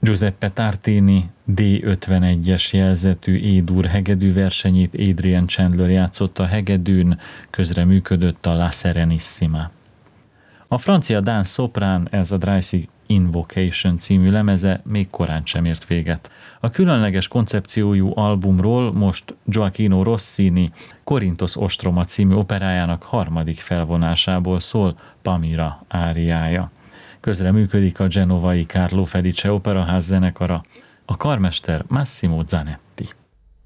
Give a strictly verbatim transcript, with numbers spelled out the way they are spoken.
Giuseppe Tartini dé ötvenegyes jelzetű E-dur hegedű versenyét Adrian Chandler játszotta a hegedűn, közreműködött a La Serenissima. A francia dán szoprán ez a Dreisig Invocation című lemeze még korán sem ért véget. A különleges koncepciójú albumról most Gioachino Rossini Korintos ostroma című operájának harmadik felvonásából szól Pamira áriája. Közreműködik a genovai Carlo Felice Operaház zenekara, a karmester Massimo Zanetti.